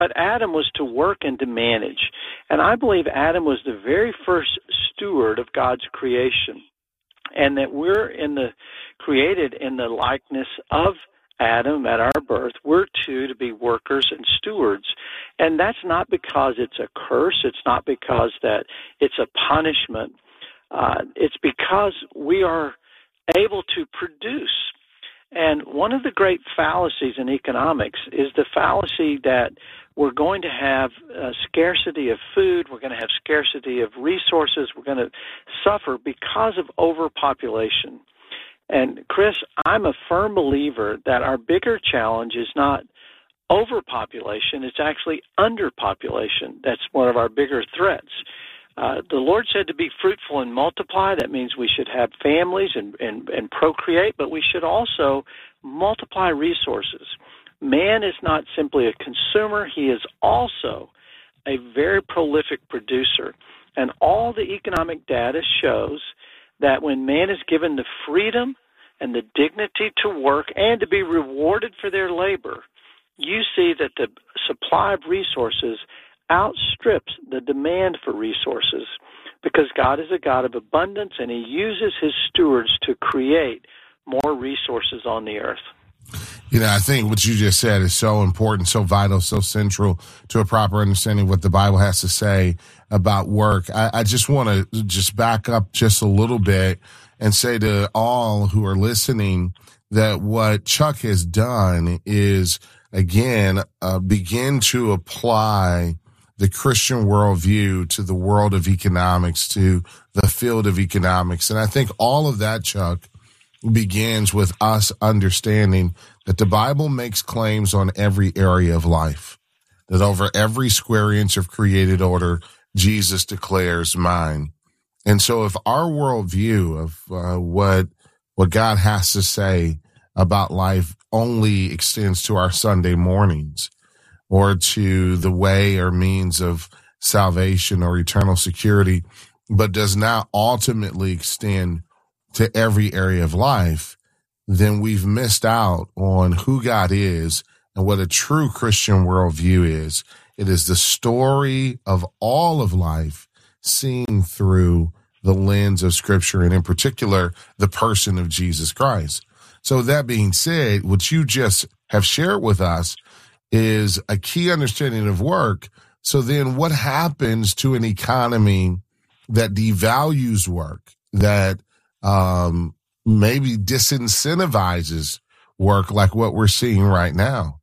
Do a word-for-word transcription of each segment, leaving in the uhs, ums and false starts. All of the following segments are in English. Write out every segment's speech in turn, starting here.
But Adam was to work and to manage. And I believe Adam was the very first steward of God's creation. And that we're in the created in the likeness of Adam at our birth. We're two to be workers and stewards. And that's not because it's a curse. It's not because that it's a punishment. Uh, it's because we are able to produce. And one of the great fallacies in economics is the fallacy that we're going to have a scarcity of food, we're going to have scarcity of resources, we're going to suffer because of overpopulation. And Chris, I'm a firm believer that our bigger challenge is not overpopulation, it's actually underpopulation. That's one of our bigger threats. Uh, the Lord said to be fruitful and multiply. That means we should have families and, and, and procreate, but we should also multiply resources. Man is not simply a consumer. He is also a very prolific producer. And all the economic data shows that when man is given the freedom and the dignity to work and to be rewarded for their labor, you see that the supply of resources outstrips the demand for resources, because God is a God of abundance and he uses his stewards to create more resources on the earth. You know, I think what you just said is so important, so vital, so central to a proper understanding of what the Bible has to say about work. I, I just want to just back up just a little bit and say to all who are listening that what Chuck has done is, again, uh, begin to apply the Christian worldview to the world of economics, to the field of economics. And I think all of that, Chuck, begins with us understanding that the Bible makes claims on every area of life, that over every square inch of created order, Jesus declares mine. And so if our worldview of uh, what what God has to say about life only extends to our Sunday mornings, or to the way or means of salvation or eternal security, but does not ultimately extend to every area of life, then we've missed out on who God is and what a true Christian worldview is. It is the story of all of life seen through the lens of Scripture, and in particular, the person of Jesus Christ. So that being said, what you just have shared with us is a key understanding of work. So then what happens to an economy that devalues work, that um, maybe disincentivizes work like what we're seeing right now?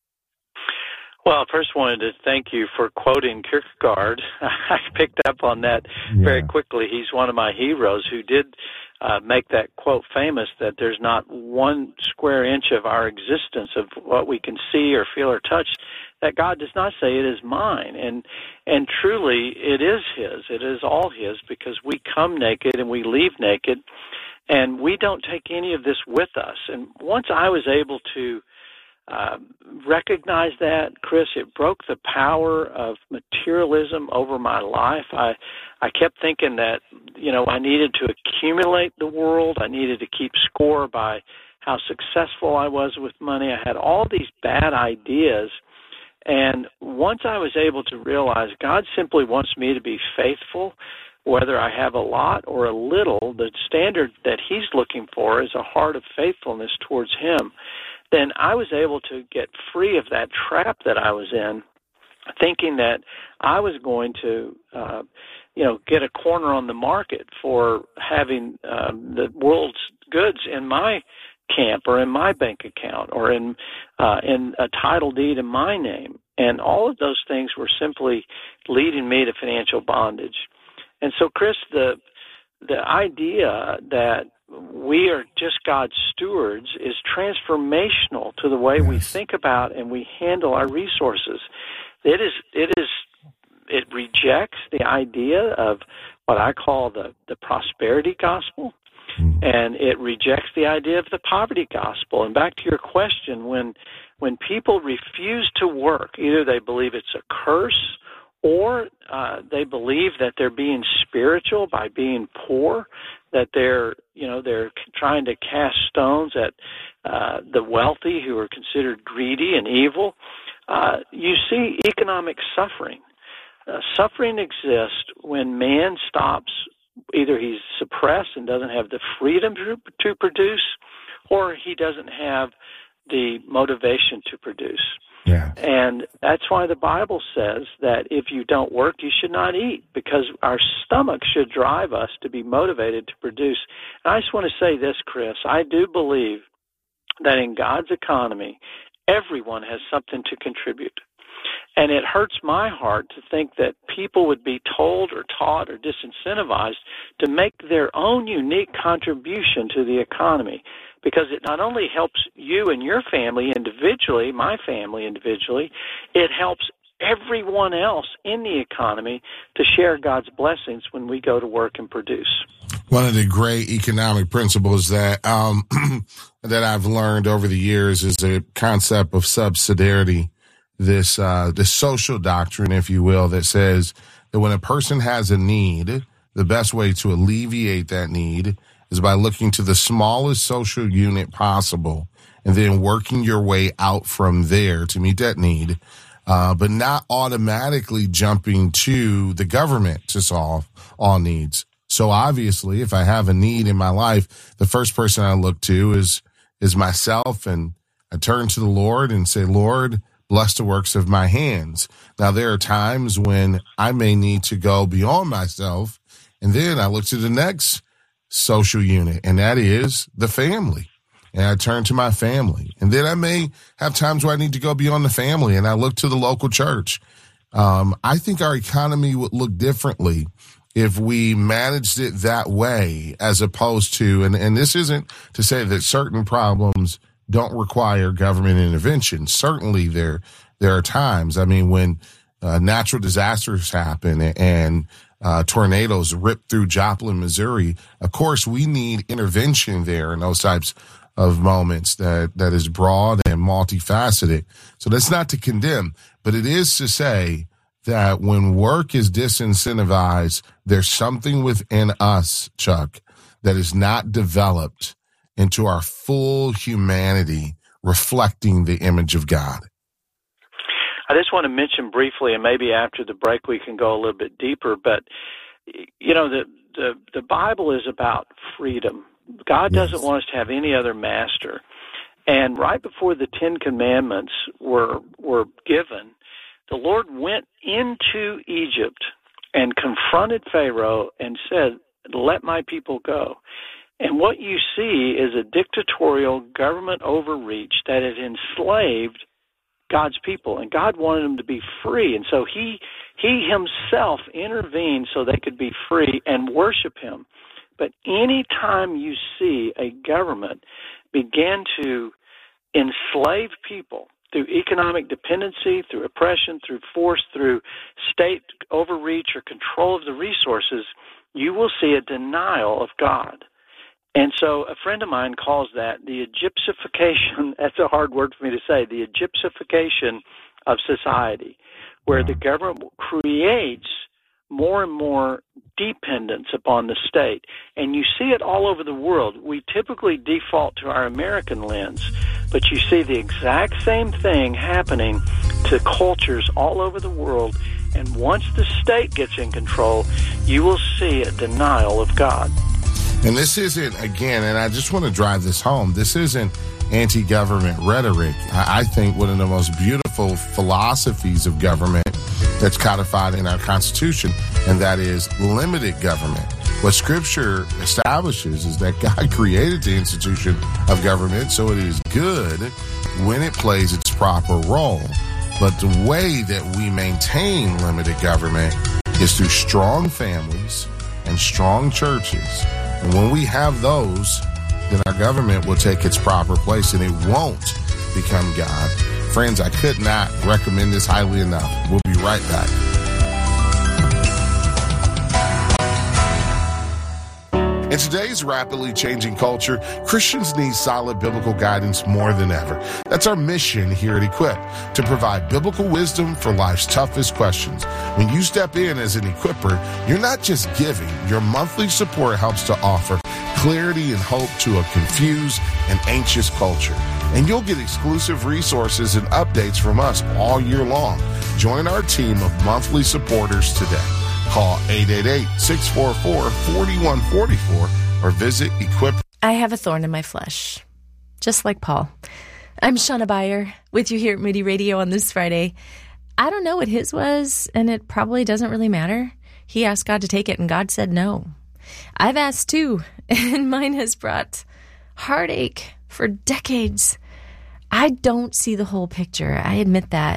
Well, first I wanted to thank you for quoting Kierkegaard. I picked up on that yeah. very quickly. He's one of my heroes who did uh, make that quote famous, that there's not one square inch of our existence of what we can see or feel or touch that God does not say it is mine. And and truly it is his. It is all his, because we come naked and we leave naked, and we don't take any of this with us. And once I was able to Uh, recognize that, Chris, it broke the power of materialism over my life. I I kept thinking that, you know, I needed to accumulate the world. I needed to keep score by how successful I was with money. I had all these bad ideas. And once I was able to realize God simply wants me to be faithful, whether I have a lot or a little, the standard that he's looking for is a heart of faithfulness towards him, then I was able to get free of that trap that I was in, thinking that I was going to, uh, you know, get a corner on the market for having uh, the world's goods in my camp or in my bank account or in uh, in a title deed in my name. And all of those things were simply leading me to financial bondage. And so, Chris, the the idea that we are just God's stewards is transformational to the way yes. we think about and we handle our resources. It is, it is, it rejects the idea of what I call the, the prosperity gospel, mm-hmm. and it rejects the idea of the poverty gospel. And back to your question, when when people refuse to work, either they believe it's a curse, or uh, they believe that they're being spiritual by being poor, that they're, you know, they're trying to cast stones at uh, the wealthy who are considered greedy and evil. uh, you see economic suffering. Uh, suffering exists when man stops, either he's suppressed and doesn't have the freedom to, to produce, or he doesn't have the motivation to produce. Yeah. And that's why the Bible says that if you don't work, you should not eat, because our stomach should drive us to be motivated to produce. And I just want to say this, Chris. I do believe that in God's economy, everyone has something to contribute. And it hurts my heart to think that people would be told or taught or disincentivized to make their own unique contribution to the economy, because it not only helps you and your family individually, my family individually, it helps everyone else in the economy to share God's blessings when we go to work and produce. One of the great economic principles that um, that I've learned over the years is the concept of subsidiarity. This uh, this social doctrine, if you will, that says that when a person has a need, the best way to alleviate that need is by looking to the smallest social unit possible and then working your way out from there to meet that need, uh, but not automatically jumping to the government to solve all needs. So obviously, if I have a need in my life, the first person I look to is is myself, and I turn to the Lord and say, Lord, bless the works of my hands. Now, there are times when I may need to go beyond myself, and then I look to the next social unit, and that is the family. And I turn to my family. And then I may have times where I need to go beyond the family, and I look to the local church. Um, I think our economy would look differently if we managed it that way, as opposed to, and, and this isn't to say that certain problems don't require government intervention. Certainly there there are times, I mean, when uh, natural disasters happen and uh, tornadoes rip through Joplin, Missouri, of course, we need intervention there in those types of moments that, that is broad and multifaceted. So that's not to condemn, but it is to say that when work is disincentivized, there's something within us, Chuck, that is not developed into our full humanity, reflecting the image of God. I just want to mention briefly, and maybe after the break we can go a little bit deeper, but, you know, the, the, the Bible is about freedom. God yes. doesn't want us to have any other master. And right before the Ten Commandments were were given, the Lord went into Egypt and confronted Pharaoh and said, let my people go. And what you see is a dictatorial government overreach that has enslaved God's people, and God wanted them to be free. And so he he himself intervened so they could be free and worship him. But any time you see a government begin to enslave people through economic dependency, through oppression, through force, through state overreach or control of the resources, you will see a denial of God. And so a friend of mine calls that the Egyptification, that's a hard word for me to say, the Egyptification of society, where the government creates more and more dependence upon the state. And you see it all over the world. We typically default to our American lens, but you see the exact same thing happening to cultures all over the world. And once the state gets in control, you will see a denial of God. And this isn't, again, and I just want to drive this home, this isn't anti-government rhetoric. I, I think one of the most beautiful philosophies of government that's codified in our Constitution, and that is limited government. What Scripture establishes is that God created the institution of government, so it is good when it plays its proper role. But the way that we maintain limited government is through strong families and strong churches. And when we have those, then our government will take its proper place and it won't become God. Friends, I could not recommend this highly enough. We'll be right back. In today's rapidly changing culture, Christians need solid biblical guidance more than ever. That's our mission here at Equip, to provide biblical wisdom for life's toughest questions. When you step in as an equipper, you're not just giving. Your monthly support helps to offer clarity and hope to a confused and anxious culture. and you'll get exclusive resources and updates from us all year long. Join our team of monthly supporters today. Call eight eight eight, six four four, four one four four or visit Equip. I have a thorn in my flesh, just like Paul. I'm Shauna Beyer with you here at Moody Radio on this Friday. I don't know what his was, and it probably doesn't really matter. He asked God to take it, and God said no. I've asked too, and mine has brought heartache for decades. I don't see the whole picture. I admit that.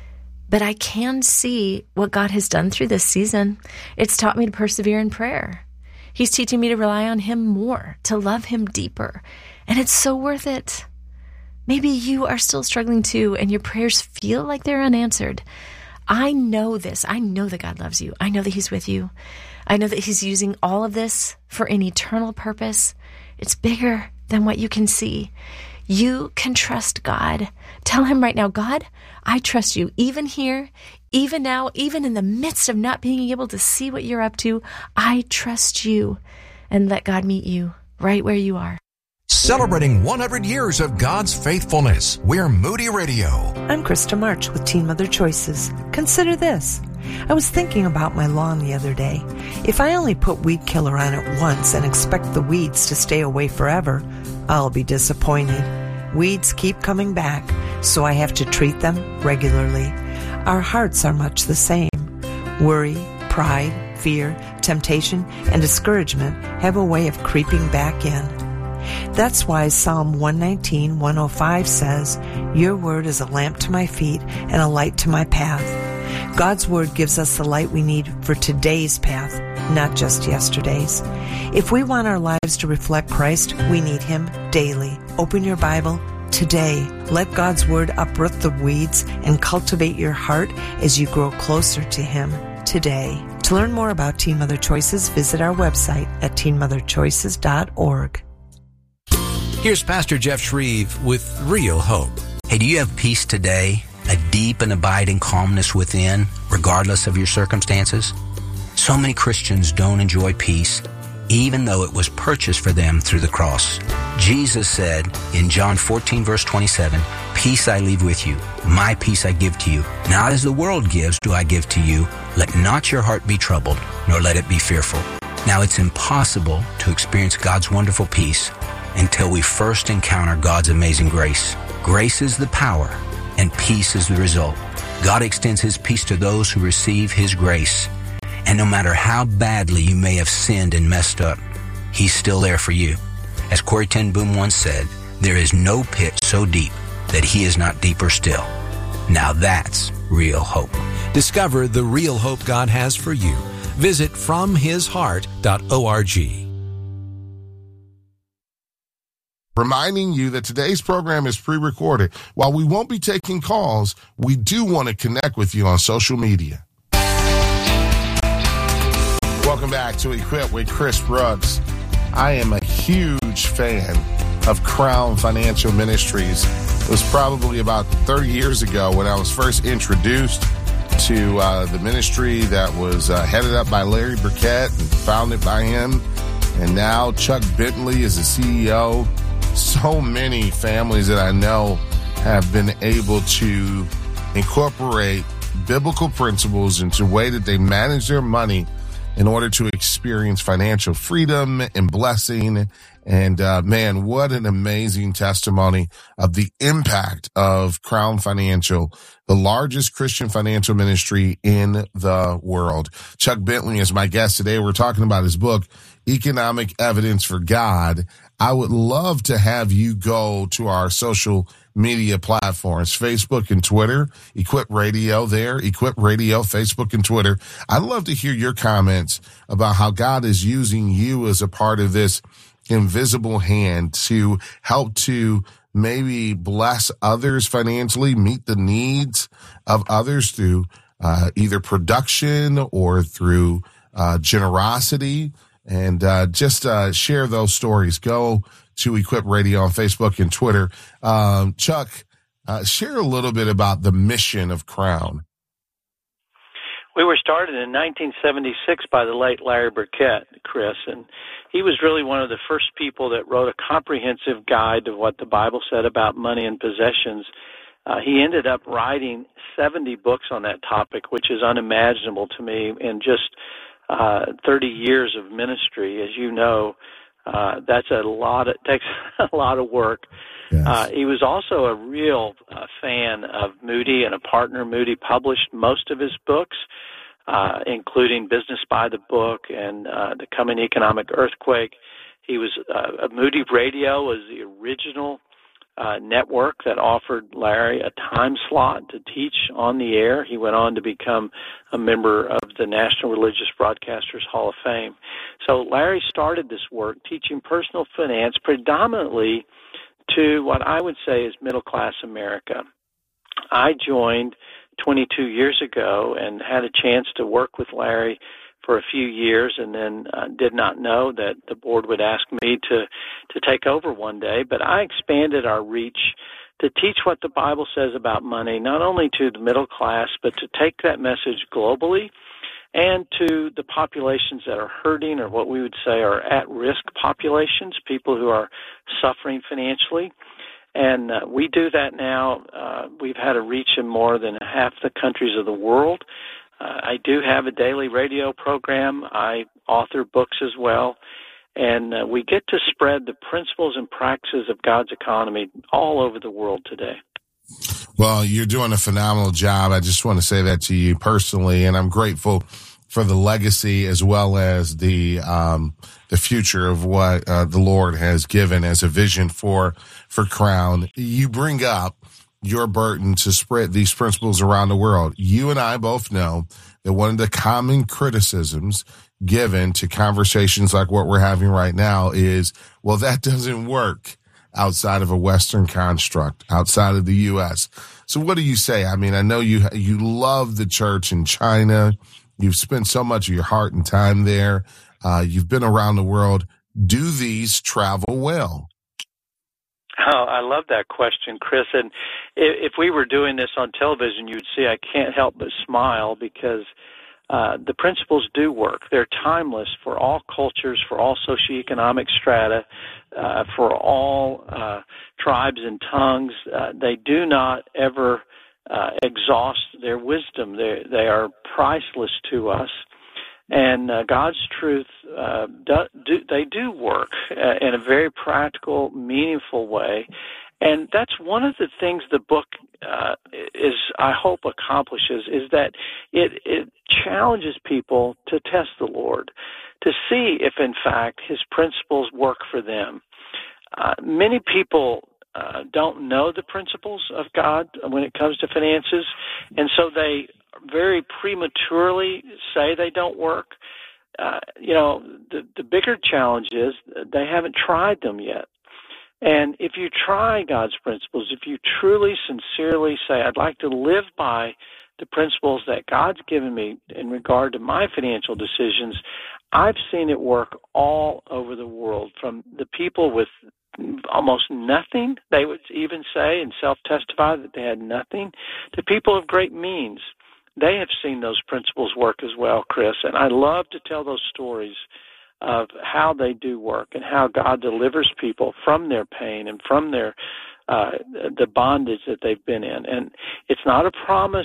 But I can see what God has done through this season. It's taught me to persevere in prayer. He's teaching me to rely on him more, to love him deeper. And it's so worth it. Maybe you are still struggling too, and your prayers feel like they're unanswered. I know this. I know that God loves you. I know that he's with you. I know that he's using all of this for an eternal purpose. It's bigger than what you can see. You can trust God. Tell him right now, God, I trust you. Even here, even now, even in the midst of not being able to see what you're up to, I trust you. And let God meet you right where you are. Celebrating one hundred years of God's faithfulness, we're Moody Radio. I'm Krista March with Teen Mother Choices. Consider this. I was thinking about my lawn the other day. If I only put weed killer on it once and expect the weeds to stay away forever, I'll be disappointed. Weeds keep coming back, so I have to treat them regularly. Our hearts are much the same. Worry, pride, fear, temptation, and discouragement have a way of creeping back in. That's why Psalm one nineteen, one oh five says, your word is a lamp to my feet and a light to my path. God's word gives us the light we need for today's path, not just yesterday's. If we want our lives to reflect Christ, we need him daily. Open your Bible today. Let God's word uproot the weeds and cultivate your heart as you grow closer to him today. To learn more about Teen Mother Choices, visit our website at teen mother choices dot org. Here's Pastor Jeff Shreve with Real Hope. Hey, do you have peace today? A deep and abiding calmness within, regardless of your circumstances? So many Christians don't enjoy peace, even though it was purchased for them through the cross. Jesus said in John fourteen, verse twenty-seven, peace I leave with you, my peace I give to you. Not as the world gives do I give to you. Let not your heart be troubled, nor let it be fearful. Now, it's impossible to experience God's wonderful peace until we first encounter God's amazing grace. Grace is the power, and peace is the result. God extends his peace to those who receive his grace. And no matter how badly you may have sinned and messed up, he's still there for you. As Corrie ten Boom once said, there is no pit so deep that he is not deeper still. Now that's real hope. Discover the real hope God has for you. Visit from his heart dot org. Reminding you that today's program is pre-recorded. While we won't be taking calls, we do want to connect with you on social media. Welcome back to Equip with Chris Brooks. I am a huge fan of Crown Financial Ministries. It was probably about thirty years ago when I was first introduced to uh, the ministry that was uh, headed up by Larry Burkett and founded by him. And now Chuck Bentley is the C E O. So many families that I know have been able to incorporate biblical principles into the way that they manage their money in order to experience financial freedom and blessing. And uh, man, what an amazing testimony of the impact of Crown Financial, the largest Christian financial ministry in the world. Chuck Bentley is my guest today. We're talking about his book, Economic Evidence for God. I would love to have you go to our social media platforms, Facebook and Twitter, Equip Radio there, Equip Radio, Facebook and Twitter. I'd love to hear your comments about how God is using you as a part of this invisible hand to help to maybe bless others financially, meet the needs of others through uh, either production or through uh, generosity. And uh, just uh, share those stories. Go to Equip Radio on Facebook and Twitter. Um, Chuck, uh, share a little bit about the mission of Crown. We were started in nineteen seventy-six by the late Larry Burkett, Chris, and he was really one of the first people that wrote a comprehensive guide to what the Bible said about money and possessions. Uh, he ended up writing seventy books on that topic, which is unimaginable to me in just uh, thirty years of ministry. As you know, uh, that's a lot. It takes a lot of work. Yes. Uh, he was also a real uh, fan of Moody and a partner. Moody published most of his books, uh, including Business by the Book and uh, The Coming Economic Earthquake. He was uh, Moody Radio was the original uh, network that offered Larry a time slot to teach on the air. He went on to become a member of the National Religious Broadcasters Hall of Fame. So Larry started this work teaching personal finance predominantly to what I would say is middle-class America. I joined twenty-two years ago and had a chance to work with Larry for a few years, and then uh, did not know that the board would ask me to, to take over one day. But I expanded our reach to teach what the Bible says about money, not only to the middle class, but to take that message globally and to the populations that are hurting, or what we would say are at-risk populations, people who are suffering financially. And uh, we do that now. Uh, we've had a reach in more than half the countries of the world. Uh, I do have a daily radio program. I author books as well. And uh, we get to spread the principles and practices of God's economy all over the world today. Well, you're doing a phenomenal job. I just want to say that to you personally, and I'm grateful for the legacy as well as the um, the future of what uh, the Lord has given as a vision for for Crown. You bring up your burden to spread these principles around the world. You and I both know that one of the common criticisms given to conversations like what we're having right now is, well, that doesn't work outside of a Western construct, outside of the U S. So what do you say? I mean, I know you you love the church in China. You've spent so much of your heart and time there. Uh, you've been around the world. Do these travel well? Oh, I love that question, Chris. And if we were doing this on television, you would see I can't help but smile because uh, the principles do work. They're timeless for all cultures, for all socioeconomic strata, uh, for all uh, tribes and tongues. Uh, they do not ever uh, exhaust their wisdom. They, they are priceless to us. And uh, God's truth, uh, do, do, they do work uh, in a very practical, meaningful way. And that's one of the things the book uh, is, I hope, accomplishes, is that it, it challenges people to test the Lord, to see if, in fact, his principles work for them. Uh, many people uh, don't know the principles of God when it comes to finances, and so they very prematurely say they don't work. Uh, you know, the, the bigger challenge is they haven't tried them yet. And if you try God's principles, if you truly, sincerely say, I'd like to live by the principles that God's given me in regard to my financial decisions, I've seen it work all over the world, from the people with almost nothing, they would even say and self-testify that they had nothing, to people of great means. They have seen those principles work as well, Chris, and I love to tell those stories of how they do work and how God delivers people from their pain and from their uh, the bondage that they've been in. And it's not a promise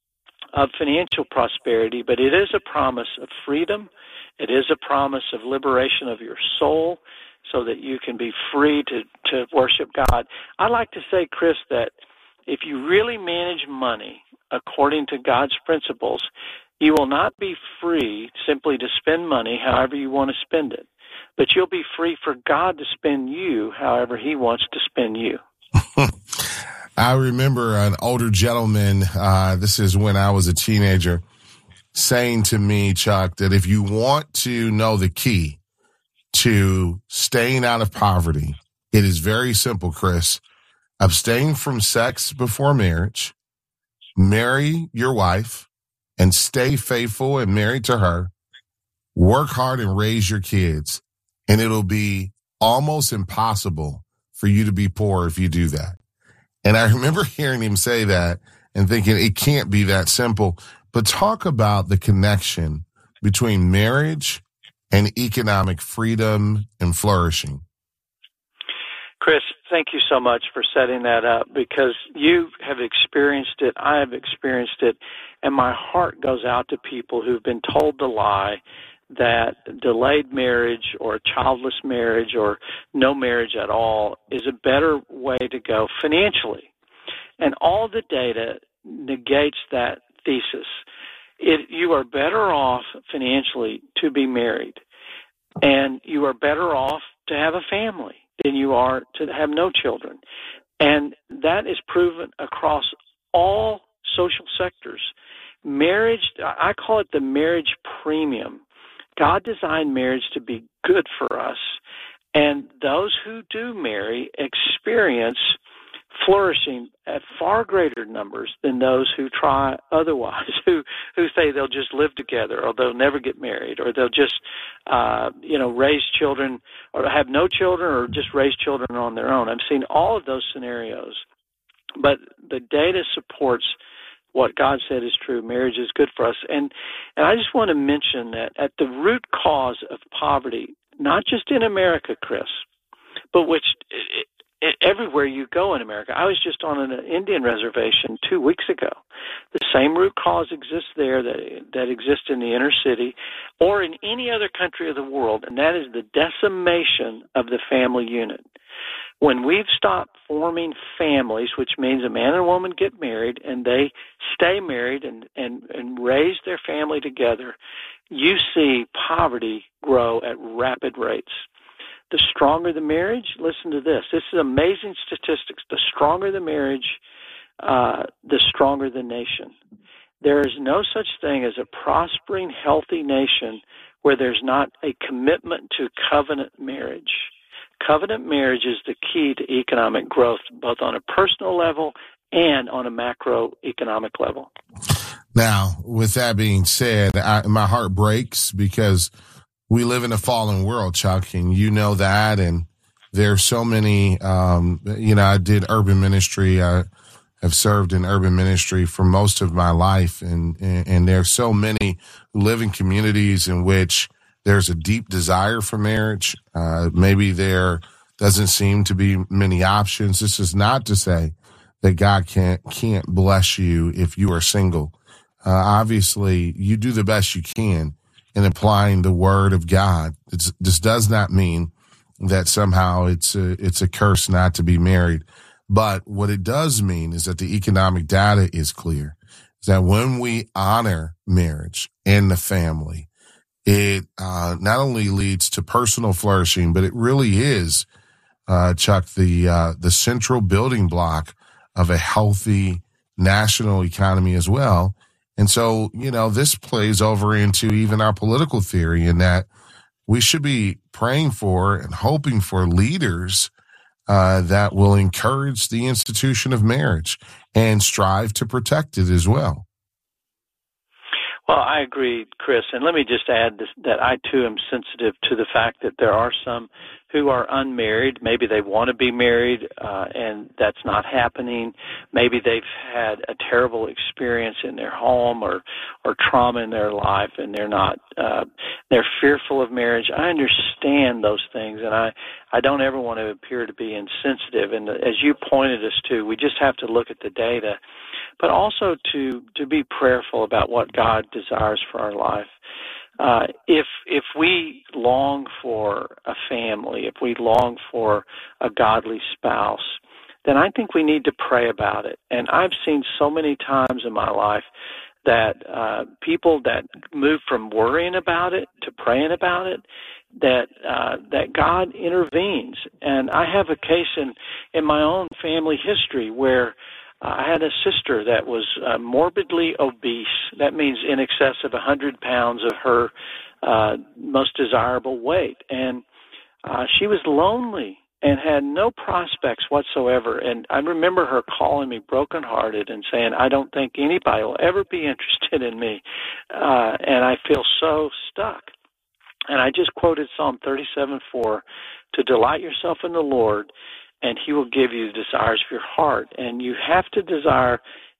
of financial prosperity, but it is a promise of freedom. It is a promise of liberation of your soul so that you can be free to, to worship God. I like to say, Chris, that if you really manage money according to God's principles, you will not be free simply to spend money however you want to spend it, but you'll be free for God to spend you however he wants to spend you. I remember an older gentleman, uh, this is when I was a teenager, saying to me, Chuck, that if you want to know the key to staying out of poverty, it is very simple, Chris. Abstain from sex before marriage, marry your wife, and stay faithful and married to her. Work hard and raise your kids, and it'll be almost impossible for you to be poor if you do that. And I remember hearing him say that and thinking it can't be that simple. but talk about the connection between marriage and economic freedom and flourishing. Chris, thank you so much for setting that up, because you have experienced it, I have experienced it, and my heart goes out to people who've been told the lie that delayed marriage or childless marriage or no marriage at all is a better way to go financially. And all the data negates that thesis. It, you are better off financially to be married, and you are better off to have a family than you are to have no children. And that is proven across all social sectors. Marriage, I call it the marriage premium. God designed marriage to be good for us, and those who do marry experience flourishing at far greater numbers than those who try otherwise, who who say they'll just live together, or they'll never get married, or they'll just uh, you know raise children, or have no children, or just raise children on their own. I've seen all of those scenarios, but the data supports what God said is true. Marriage is good for us, and and I just want to mention that at the root cause of poverty, not just in America, Chris, but which it, it, everywhere you go in America. I was just on an Indian reservation two weeks ago. The same root cause exists there that that exists in the inner city or in any other country of the world, and that is the decimation of the family unit. When we've stopped forming families, which means a man and a woman get married and they stay married and, and, and raise their family together, you see poverty grow at rapid rates. The stronger the marriage, listen to this. This is amazing statistics. The stronger the marriage, uh, the stronger the nation. There is no such thing as a prospering, healthy nation where there's not a commitment to covenant marriage. Covenant marriage is the key to economic growth, both on a personal level and on a macroeconomic level. Now, with that being said, I, my heart breaks because we live in a fallen world, Chuck, and you know that. And there's so many, um, you know, I did urban ministry. I have served in urban ministry for most of my life. And, and, and there's so many who live in communities in which there's a deep desire for marriage. Uh, maybe there doesn't seem to be many options. This is not to say that God can't can't bless you if you are single. Uh, obviously, you do the best you can in applying the Word of God. It's, this does not mean that somehow it's a, it's a curse not to be married. But what it does mean is that the economic data is clear. Is that when we honor marriage and the family, it uh, not only leads to personal flourishing, but it really is, uh, Chuck, the uh, the central building block of a healthy national economy as well. And so, you know, this plays over into even our political theory in that we should be praying for and hoping for leaders uh, that will encourage the institution of marriage and strive to protect it as well. Well, I agree, Chris, and let me just add this, that I, too, am sensitive to the fact that there are some who are unmarried. Maybe they want to be married, uh, and that's not happening. Maybe they've had a terrible experience in their home or, or trauma in their life, and they're not, uh, they're fearful of marriage. I understand those things, and I, I don't ever want to appear to be insensitive. And as you pointed us to, we just have to look at the data, but also to, to be prayerful about what God desires for our life. Uh, if if we long for a family, if we long for a godly spouse, then I think we need to pray about it. And I've seen so many times in my life that uh, people that move from worrying about it to praying about it, that uh, that God intervenes. And I have a case in, in my own family history where I had a sister that was uh, morbidly obese. That means in excess of one hundred pounds of her uh, most desirable weight. And uh, she was lonely and had no prospects whatsoever. And I remember her calling me brokenhearted and saying, I don't think anybody will ever be interested in me. Uh, and I feel so stuck. And I just quoted Psalm thirty-seven four, to delight yourself in the Lord, and he will give you the desires of your heart. And you have to desire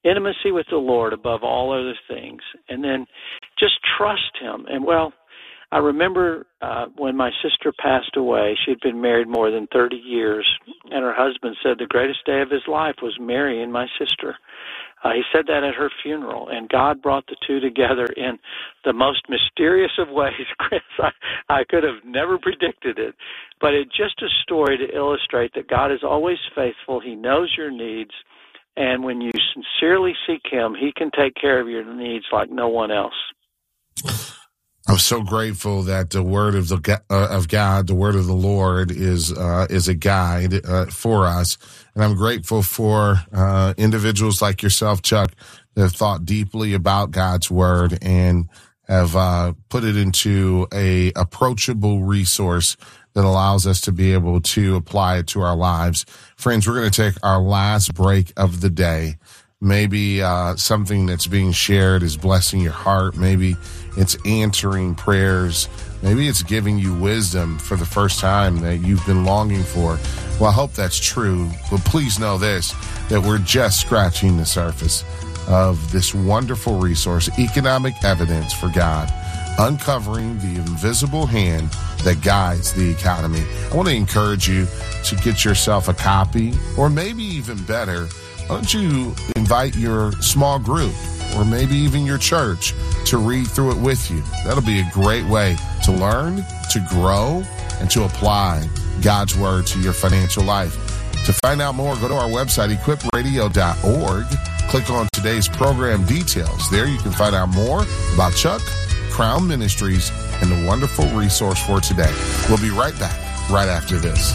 intimacy with the Lord above all other things, and then just trust Him. And, well, I remember uh, when my sister passed away, she had been married more than thirty years, and her husband said the greatest day of his life was marrying my sister. Uh, he said that at her funeral, and God brought the two together in the most mysterious of ways, Chris. I, I could have never predicted it, but it's just a story to illustrate that God is always faithful. He knows your needs, and when you sincerely seek Him, He can take care of your needs like no one else. I'm so grateful that the word of the uh, of God, the word of the Lord, is uh, is a guide uh, for us, and I'm grateful for uh, individuals like yourself, Chuck, that have thought deeply about God's word and have uh, put it into a approachable resource that allows us to be able to apply it to our lives. Friends, we're going to take our last break of the day. Maybe uh, something that's being shared is blessing your heart. Maybe it's answering prayers. Maybe it's giving you wisdom for the first time that you've been longing for. Well, I hope that's true. But please know this, that we're just scratching the surface of this wonderful resource, Economic Evidence for God, uncovering the invisible hand that guides the economy. I want to encourage you to get yourself a copy, or maybe even better, why don't you invite your small group or maybe even your church to read through it with you? That'll be a great way to learn, to grow, and to apply God's word to your financial life. To find out more, go to our website, equip radio dot org. Click on today's program details. There you can find out more about Chuck, Crown Ministries, and the wonderful resource for today. We'll be right back right after this.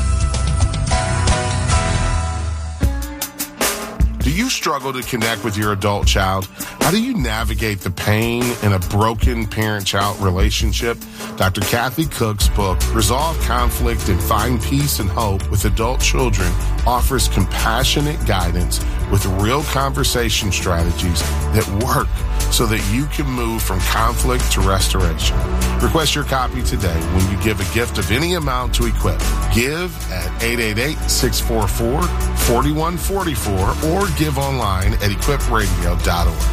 Do you struggle to connect with your adult child? How do you navigate the pain in a broken parent-child relationship? Doctor Kathy Cook's book, Resolve Conflict and Find Peace and Hope with Adult Children, offers compassionate guidance with real conversation strategies that work so that you can move from conflict to restoration. Request your copy today when you give a gift of any amount to Equip. Give at eight eight eight, six four four, four one four four or give online at equip radio dot org.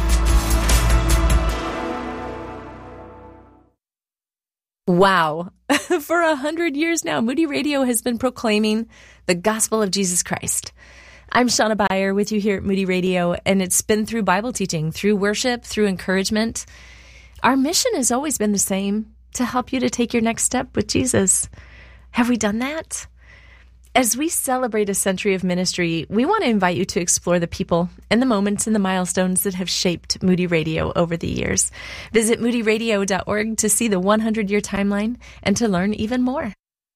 Wow. For a hundred years now, Moody Radio has been proclaiming the gospel of Jesus Christ. I'm Shauna Beyer with you here at Moody Radio, and it's been through Bible teaching, through worship, through encouragement. Our mission has always been the same, to help you to take your next step with Jesus. Have we done that? As we celebrate a century of ministry, we want to invite you to explore the people and the moments and the milestones that have shaped Moody Radio over the years. Visit moody radio dot org to see the hundred-year timeline and to learn even more.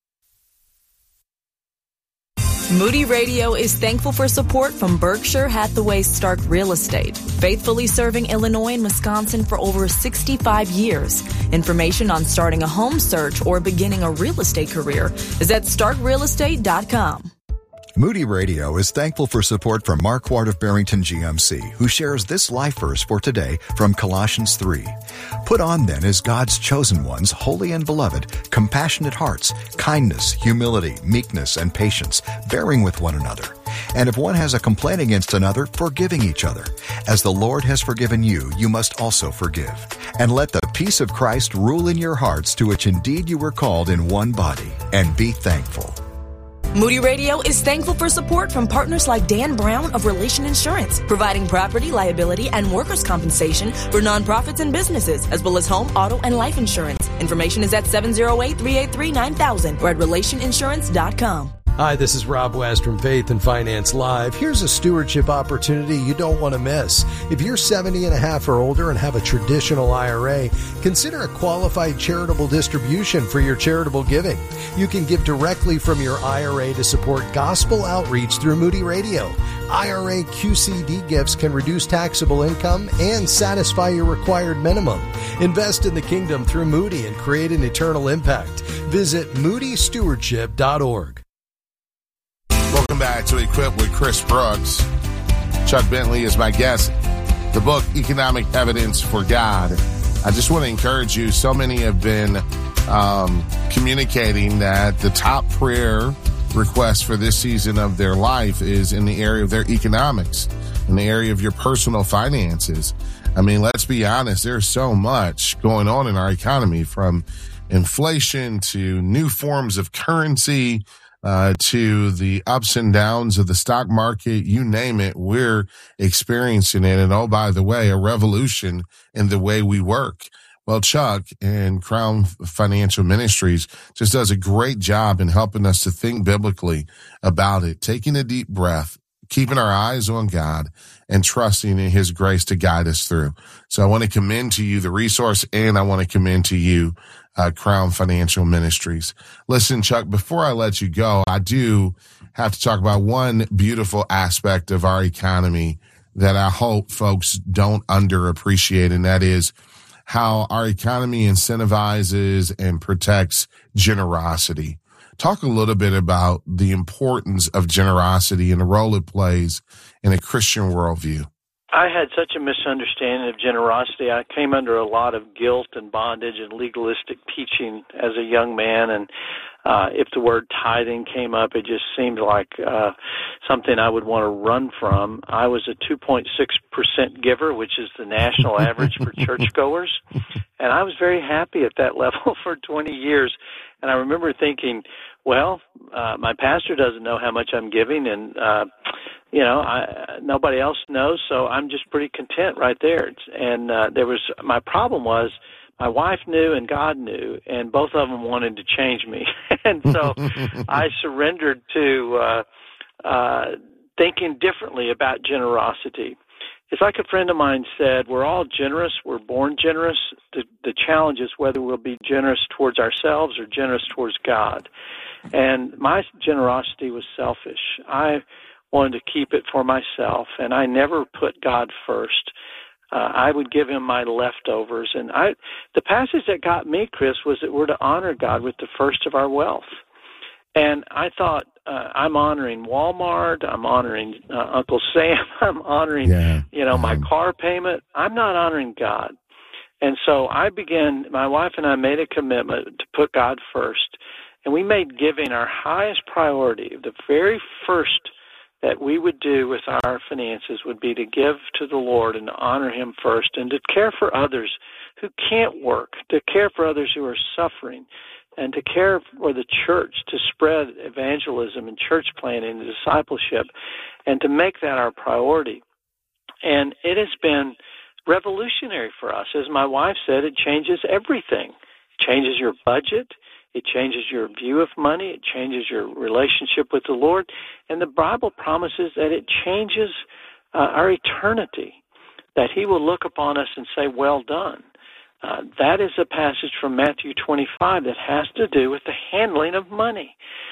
Moody Radio is thankful for support from Berkshire Hathaway Stark Real Estate, faithfully serving Illinois and Wisconsin for over sixty-five years. Information on starting a home search or beginning a real estate career is at stark real estate dot com. Moody Radio is thankful for support from Mark Ward of Barrington G M C, who shares this life verse for today from Colossians three. Put on then as God's chosen ones, holy and beloved, compassionate hearts, kindness, humility, meekness, and patience, bearing with one another. And if one has a complaint against another, forgiving each other. As the Lord has forgiven you, you must also forgive. And let the peace of Christ rule in your hearts, to which indeed you were called in one body, and be thankful. Moody Radio is thankful for support from partners like Dan Brown of Relation Insurance, providing property, liability, and workers' compensation for nonprofits and businesses, as well as home, auto, and life insurance. Information is at seven oh eight, three eight three, nine thousand or at relation insurance dot com. Hi, this is Rob West from Faith and Finance Live. Here's a stewardship opportunity you don't want to miss. If you're seventy and a half or older and have a traditional I R A, consider a qualified charitable distribution for your charitable giving. You can give directly from your I R A to support gospel outreach through Moody Radio. I R A Q C D gifts can reduce taxable income and satisfy your required minimum. Invest in the kingdom through Moody and create an eternal impact. Visit moody stewardship dot org. Welcome back to Equip with Chris Brooks. Chuck Bentley is my guest. The book, Economic Evidence for God. I just want to encourage you. So many have been um, communicating that the top prayer request for this season of their life is in the area of their economics. in the area of your personal finances. I mean, let's be honest, there's so much going on in our economy, from inflation to new forms of currency, uh, to the ups and downs of the stock market. You name it, we're experiencing it. And oh, by the way, a revolution in the way we work. Well, Chuck and Crown Financial Ministries just does a great job in helping us to think biblically about it, taking a deep breath, keeping our eyes on God, and trusting in his grace to guide us through. So I want to commend to you the resource, and I want to commend to you uh, Crown Financial Ministries. Listen, Chuck, before I let you go, I do have to talk about one beautiful aspect of our economy that I hope folks don't underappreciate, and that is how our economy incentivizes and protects generosity. Talk a little bit about the importance of generosity and the role it plays in a Christian worldview. I had such a misunderstanding of generosity. I came under a lot of guilt and bondage and legalistic teaching as a young man, and uh, if the word tithing came up, it just seemed like uh, something I would want to run from. I was a two point six percent giver, which is the national average for churchgoers, and I was very happy at that level for twenty years. And I remember thinking, well, uh, my pastor doesn't know how much I'm giving, and uh, you know, I, nobody else knows, so I'm just pretty content right there. It's, and uh, there was my problem was my wife knew and God knew, and both of them wanted to change me, and so I surrendered to uh, uh, thinking differently about generosity. It's like a friend of mine said, we're all generous, we're born generous. The, the challenge is whether we'll be generous towards ourselves or generous towards God. And my generosity was selfish. I wanted to keep it for myself, and I never put God first. Uh, I would give him my leftovers. And I, the passage that got me, Chris, was that we're to honor God with the first of our wealth. And I thought, uh, I'm honoring Walmart, I'm honoring uh, Uncle Sam, I'm honoring, yeah. you know, my car payment. I'm not honoring God. And so I began, my wife and I made a commitment to put God first. And we made giving our highest priority. The very first that we would do with our finances would be to give to the Lord and to honor him first, and to care for others who can't work, to care for others who are suffering, and to care for the church, to spread evangelism and church planting and discipleship, and to make that our priority. And it has been revolutionary for us. As my wife said, it changes everything. It changes your budget. It changes your view of money. It changes your relationship with the Lord. And the Bible promises that it changes uh, our eternity, that he will look upon us and say, well done. Uh, that is a passage from Matthew twenty-five that has to do with the handling of money.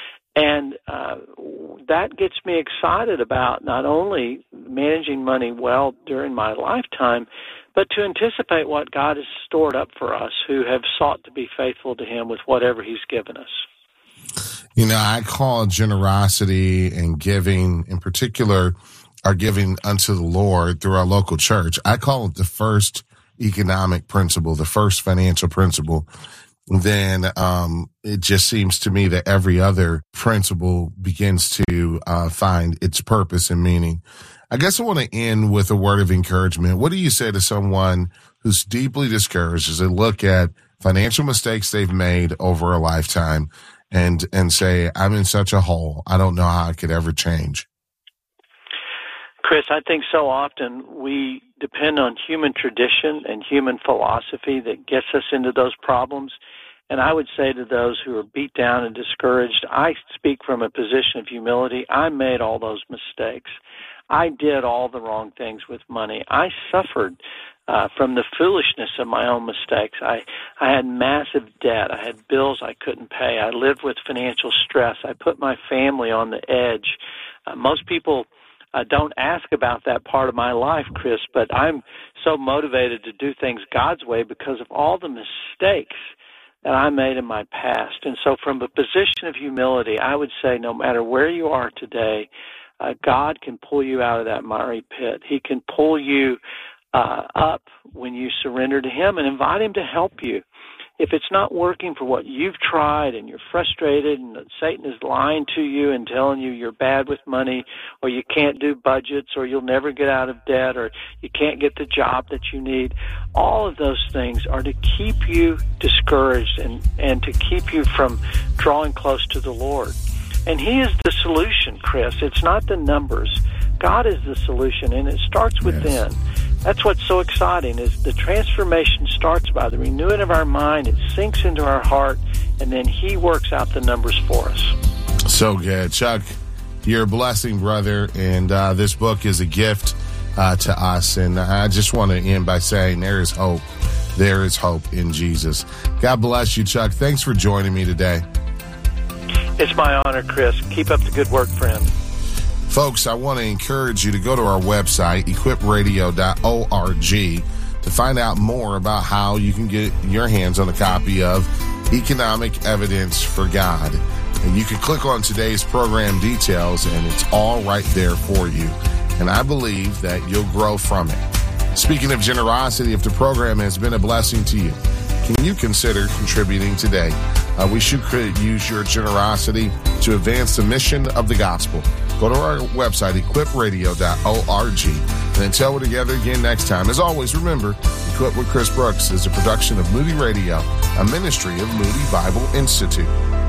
And uh, that gets me excited about not only managing money well during my lifetime, but to anticipate what God has stored up for us who have sought to be faithful to him with whatever he's given us. You know, I call generosity and giving, in particular, our giving unto the Lord through our local church, I call it the first economic principle, the first financial principle. Then um, it just seems to me that every other principle begins to uh, find its purpose and meaning. I guess I want to end with a word of encouragement. What do you say to someone who's deeply discouraged as they look at financial mistakes they've made over a lifetime and and say, I'm in such a hole, I don't know how I could ever change? Chris, I think so often we depend on human tradition and human philosophy that gets us into those problems. And I would say to those who are beat down and discouraged, I speak from a position of humility. I made all those mistakes. I did all the wrong things with money. I suffered uh, from the foolishness of my own mistakes. I, I had massive debt. I had bills I couldn't pay. I lived with financial stress. I put my family on the edge. Uh, most people uh, don't ask about that part of my life, Chris, but I'm so motivated to do things God's way because of all the mistakes that I made in my past. And so from a position of humility, I would say no matter where you are today, Uh, God can pull you out of that miry pit. He can pull you uh, up when you surrender to him and invite him to help you. if it's not working for what you've tried and you're frustrated and Satan is lying to you and telling you you're bad with money, or you can't do budgets, or you'll never get out of debt, or you can't get the job that you need, all of those things are to keep you discouraged and, and to keep you from drawing close to the Lord. And He is the solution, Chris. It's not the numbers. God is the solution, and it starts within. Yes. That's what's so exciting, is the transformation starts by the renewing of our mind. It sinks into our heart, and then He works out the numbers for us. So good. Chuck, you're a blessing, brother, and uh, this book is a gift uh, to us. And I just want to end by saying there is hope. There is hope in Jesus. God bless you, Chuck. Thanks for joining me today. It's my honor, Chris. Keep up the good work, friend. Folks, I want to encourage you to go to our website, equip radio dot org, to find out more about how you can get your hands on a copy of Economic Evidence for God. And you can click on today's program details, and it's all right there for you. And I believe that you'll grow from it. Speaking of generosity, if the program has been a blessing to you, can you consider contributing today? Uh, we should use your generosity to advance the mission of the gospel. Go to our website, equip radio dot org, and until we're together again next time, as always, remember, Equip with Chris Brooks is a production of Moody Radio, a ministry of Moody Bible Institute.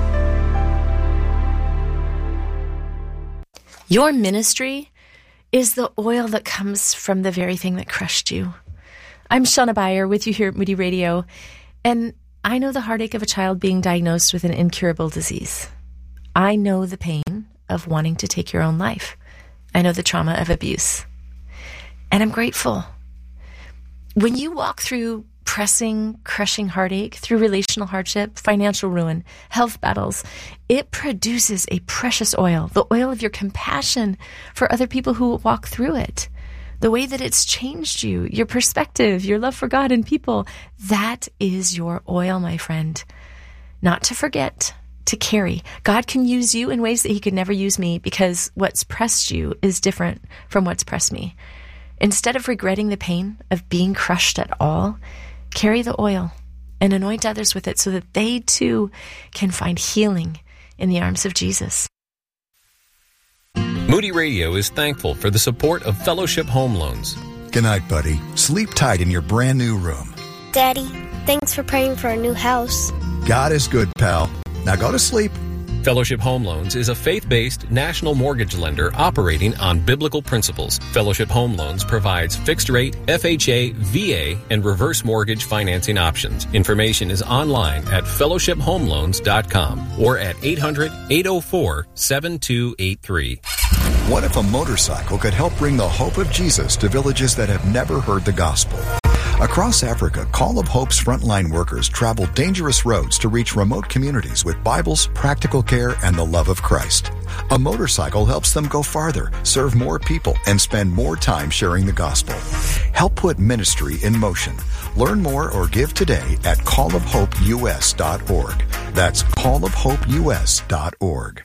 Your ministry is the oil that comes from the very thing that crushed you. I'm Shauna Beyer with you here at Moody Radio, and I know the heartache of a child being diagnosed with an incurable disease. I know the pain of wanting to take your own life. I know the trauma of abuse. And I'm grateful. When you walk through pressing, crushing heartache, through relational hardship, financial ruin, health battles, it produces a precious oil, the oil of your compassion for other people who walk through it. The way that it's changed you, your perspective, your love for God and people, that is your oil, my friend. Not to forget, to carry. God can use you in ways that He could never use me, because what's pressed you is different from what's pressed me. Instead of regretting the pain of being crushed at all, carry the oil and anoint others with it so that they too can find healing in the arms of Jesus. Moody Radio is thankful for the support of Fellowship Home Loans. Good night, buddy. Sleep tight in your brand new room. Daddy, thanks for praying for a new house. God is good, pal. Now go to sleep. Fellowship Home Loans is a faith-based national mortgage lender operating on biblical principles. Fellowship Home Loans provides fixed-rate, F H A, V A, and reverse mortgage financing options. Information is online at fellowship home loans dot com or at eight hundred, eight oh four, seven two eight three. What if a motorcycle could help bring the hope of Jesus to villages that have never heard the gospel? Across Africa, Call of Hope's frontline workers travel dangerous roads to reach remote communities with Bibles, practical care, and the love of Christ. A motorcycle helps them go farther, serve more people, and spend more time sharing the gospel. Help put ministry in motion. Learn more or give today at call of hope u s dot org. That's call of hope u s dot org.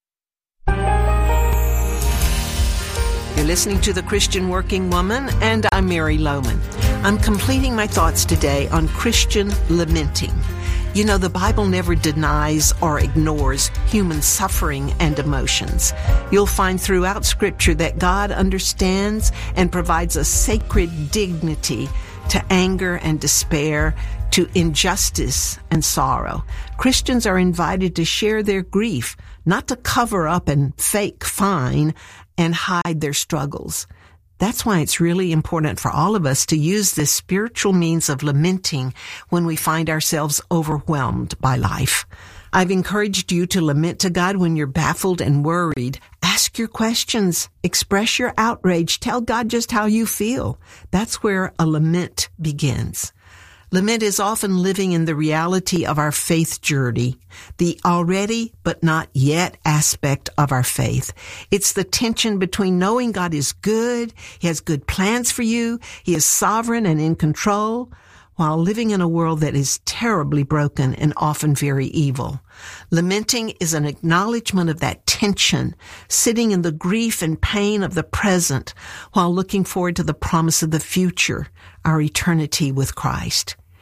You're listening to The Christian Working Woman, and I'm Mary Lohman. I'm completing my thoughts today on Christian lamenting. You know, the Bible never denies or ignores human suffering and emotions. You'll find throughout Scripture that God understands and provides a sacred dignity to anger and despair, to injustice and sorrow. Christians are invited to share their grief, not to cover up and fake fine and hide their struggles. That's why it's really important for all of us to use this spiritual means of lamenting when we find ourselves overwhelmed by life. I've encouraged you to lament to God when you're baffled and worried. Ask your questions. Express your outrage. Tell God just how you feel. That's where a lament begins. Lament is often living in the reality of our faith journey, the already but not yet aspect of our faith. It's the tension between knowing God is good, He has good plans for you, He is sovereign and in control, while living in a world that is terribly broken and often very evil. Lamenting is an acknowledgement of that tension, sitting in the grief and pain of the present while looking forward to the promise of the future, our eternity with Christ.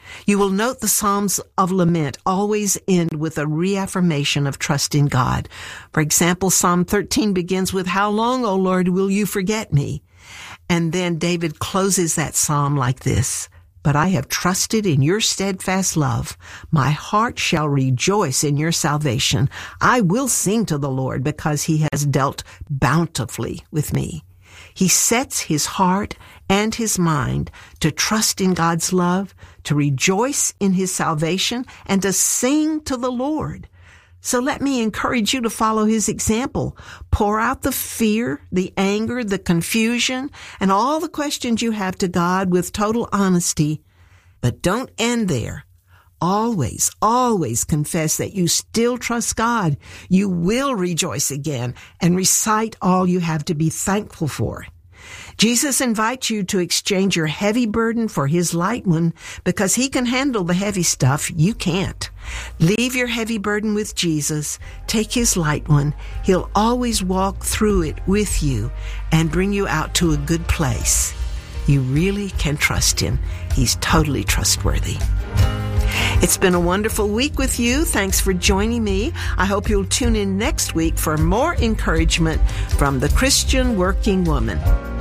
You will note the Psalms of Lament always end with a reaffirmation of trust in God. For example, Psalm thirteen begins with, "How long, O Lord, will you forget me?" And then David closes that psalm like this, "But I have trusted in your steadfast love. My heart shall rejoice in your salvation. I will sing to the Lord because he has dealt bountifully with me." He sets his heart and his mind to trust in God's love, to rejoice in his salvation, and to sing to the Lord. So let me encourage you to follow his example. Pour out the fear, the anger, the confusion, and all the questions you have to God with total honesty. But don't end there. Always, always confess that you still trust God. You will rejoice again and recite all you have to be thankful for. Jesus invites you to exchange your heavy burden for his light one because he can handle the heavy stuff you can't. Leave your heavy burden with Jesus. Take his light one. He'll always walk through it with you and bring you out to a good place. You really can trust him. He's totally trustworthy. It's been a wonderful week with you. Thanks for joining me. I hope you'll tune in next week for more encouragement from the Christian Working Woman.